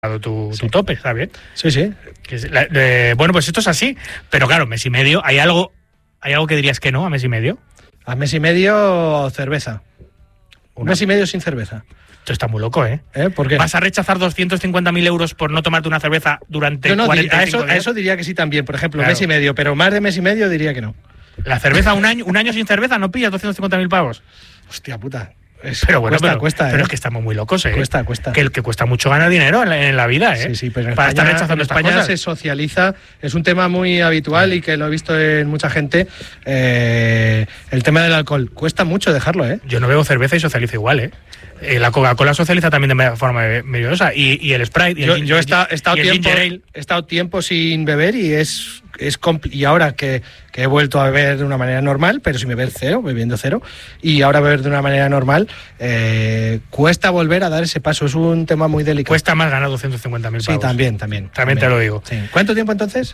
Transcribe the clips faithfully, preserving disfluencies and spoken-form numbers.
Tu, sí. tu tope, ¿está bien? Sí, sí. Que es la, eh, bueno, pues esto es así, pero claro, mes y medio, ¿hay algo hay algo que dirías que no a mes y medio? A mes y medio, cerveza. Un Una. mes y medio sin cerveza. Esto está muy loco, ¿eh? ¿Eh? ¿Por qué? ¿Vas a rechazar doscientos cincuenta mil euros por no tomarte una cerveza durante Yo no, cuarenta y a, cinco eso, días? a eso diría que sí también, por ejemplo, Claro. mes y medio, pero más de mes y medio diría que no. La cerveza, un año un año sin cerveza, ¿no pillas doscientos cincuenta mil pavos? Hostia puta. Es, Pero bueno, cuesta, pero, cuesta, pero ¿eh? es que estamos muy locos, ¿eh? Cuesta, cuesta. Que, que cuesta mucho ganar dinero en la, en la vida, ¿eh? Sí, sí, pero en Para España, estar rechazando en estas España cosas. se socializa, es un tema muy habitual y que lo he visto en mucha gente. Eh, el tema del alcohol, cuesta mucho dejarlo, ¿eh? Yo no bebo cerveza y socializo igual, ¿eh? Eh, la Coca-Cola socializa también de forma mediosa. Y, y el Sprite. Y Yo, el, yo he estado, he estado y el tiempo, Ginger Ale. he estado tiempo sin beber y es, es compl- y ahora que, que he vuelto a beber de una manera normal, pero sin beber cero, bebiendo cero, y ahora beber de una manera normal, eh, cuesta volver a dar ese paso. Es un tema muy delicado. Cuesta más ganar doscientos cincuenta mil Sí, pavos. también, también, También te lo digo. Sí. ¿Cuánto tiempo entonces?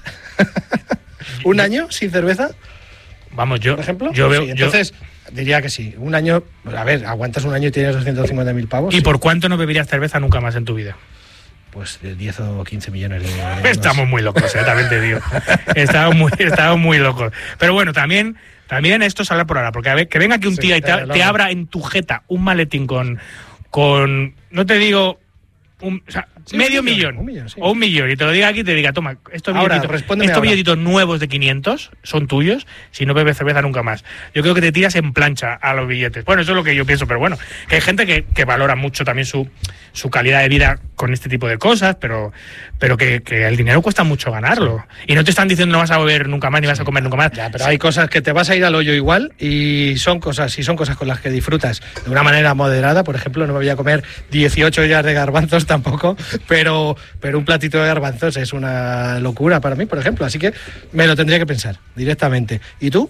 ¿Un año sin cerveza, Vamos, yo, por ejemplo? yo veo. Sí, entonces, diría que sí. Un año, a ver, aguantas un año y tienes doscientos cincuenta mil pavos. yo- ¿Y sí. por cuánto no beberías cerveza nunca más en tu vida? Pues de diez o quince millones de euros. Estamos muy locos, ¿eh? También te digo. Estamos muy, estamos muy locos. Pero bueno, también, también esto es hablar por ahora. Porque a ver, que venga aquí un Sí, tío y te, pero no, te no. abra en tu jeta un maletín con. con no te digo. Un, o sea, Sí, medio un millón, millón, un millón, sí. o un millón y te lo diga aquí y te diga, toma, estos Ahora, billetitos, respóndeme estos ahora. billetitos nuevos de quinientos son tuyos, si no bebes cerveza nunca más. Yo creo que te tiras en plancha a los billetes. Bueno, eso es lo que yo pienso, pero bueno, que hay gente que, que valora mucho también su, su calidad de vida con este tipo de cosas, pero, pero que, que el dinero cuesta mucho ganarlo. Y no te están diciendo no vas a beber nunca más ni vas a comer nunca más. Ya, pero hay cosas que te vas a ir al hoyo igual y son cosas, y son cosas con las que disfrutas de una manera moderada. Por ejemplo, no me voy a comer dieciocho ollas de garbanzos tampoco, pero, pero un platito de garbanzos es una locura para mí, por ejemplo. Así que me lo tendría que pensar directamente. ¿Y tú?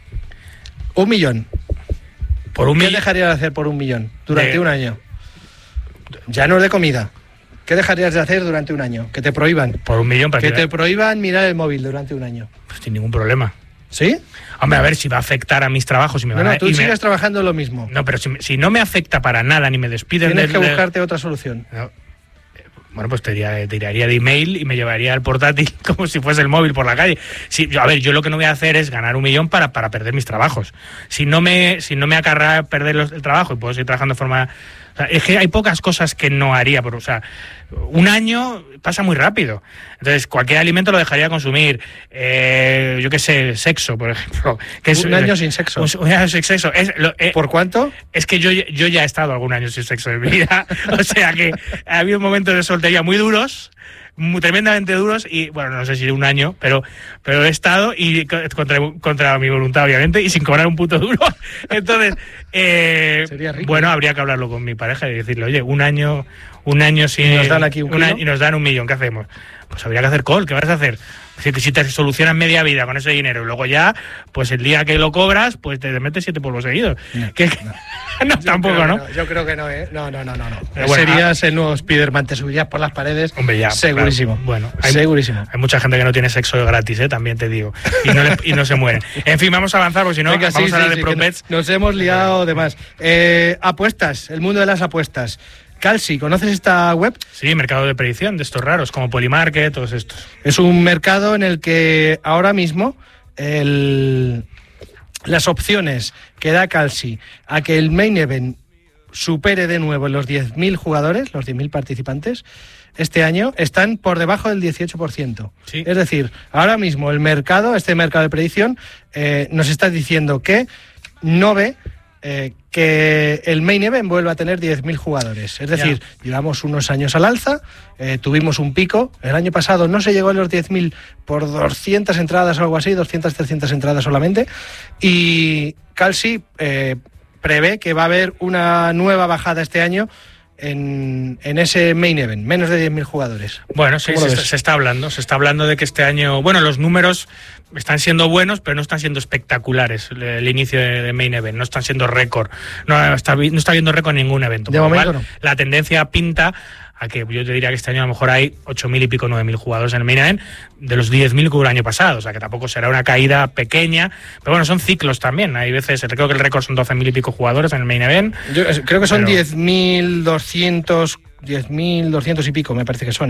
Un millón. Por un ¿Qué millón. dejarías de hacer por un millón durante De- un año? Ya no es de comida. ¿Qué dejarías de hacer durante un año? Que te prohíban. Por un millón, para Que te prohíban mirar el móvil durante un año. pues sin ningún problema. ¿Sí? Hombre, a ver si va a afectar a mis trabajos y me No, van a- no, tú y me- sigues trabajando lo mismo. No, pero si, si no me afecta para nada ni me despiden Tienes del- que de- buscarte otra solución. No. Eh, Bueno, pues te tiraría, tiraría de email y me llevaría el portátil como si fuese el móvil por la calle. Si, yo- a ver, yo lo que no voy a hacer es ganar un millón para, para perder mis trabajos. Si no me, si no me acarrea perder los- el trabajo y puedo seguir trabajando de forma... O sea, es que hay pocas cosas que no haría. Por, o sea, un año pasa muy rápido. Entonces, cualquier alimento lo dejaría de consumir. Eh, yo qué sé, sexo, por ejemplo. Que es, Un año sin sexo. Un, un año sin sexo. Es, lo- eh, ¿Por cuánto? es que yo, yo ya he estado algún año sin sexo en mi vida. O sea que ha habido momentos de soltería muy duros, muy, tremendamente duros, y bueno, no sé si un año, pero, pero he estado y co- contra, contra mi voluntad, obviamente, y sin cobrar un puto duro. Entonces, eh, Sería rico. bueno, habría que hablarlo con mi pareja y decirle, oye, un año, un año sin. ¿Y nos dan aquí un una- kilo? y nos dan un millón, ¿qué hacemos? Pues habría que hacer call, ¿qué vas a hacer? Si, si te solucionas media vida con ese dinero y luego ya, pues el día que lo cobras, pues te metes siete polvos seguidos. No, Que- no, Yo tampoco, creo que ¿no? Yo creo que no, ¿eh? No, no, no, no. no. Pero bueno, Serías el nuevo Spiderman, te subirías por las paredes. Hombre, ya. Segurísimo. Claro. Bueno, hay, Segurísimo. hay mucha gente que no tiene sexo gratis, ¿eh? También te digo. Y no, le- y no se mueren. En fin, vamos a avanzar, porque si no, Venga, vamos sí, a hablar sí, de sí, que PropBets. Nos hemos liado de más. Eh, apuestas, el mundo de las apuestas. Calci, ¿conoces esta web? Sí, mercado de predicción de estos raros, como Polymarket, todos estos. Es un mercado en el que ahora mismo el- las opciones que da Calci a que el main event supere de nuevo los diez mil jugadores, los diez mil participantes, este año están por debajo del dieciocho por ciento. Sí. Es decir, ahora mismo el mercado, este mercado de predicción, eh, nos está diciendo que no ve eh, que el main event vuelva a tener diez mil jugadores. Es decir, Ya. llevamos unos años al alza, eh, tuvimos un pico, el año pasado no se llegó a los diez mil por doscientas entradas o algo así, doscientas, trescientas entradas solamente, y Calci eh, prevé que va a haber una nueva bajada este año en, en ese main event, menos de diez mil jugadores. Bueno, sí, ¿Cómo se lo está, ves? se está hablando. Se está hablando de que este año. Bueno, los números están siendo buenos, pero no están siendo espectaculares. El, el inicio de, de Main Event no están siendo récord. No está, vi- no está habiendo récord en ningún evento. De Por lo momento cual, no. la tendencia pinta a que yo te diría que este año a lo mejor hay ocho mil y pico, nueve mil jugadores en el Main Event de los diez mil que hubo el año pasado. O sea, que tampoco será una caída pequeña. Pero bueno, son ciclos también. Hay veces, creo que el récord son doce mil y pico jugadores en el Main Event. Yo eh, creo que son Pero- diez mil doscientos diez mil doscientos y pico, me parece que son.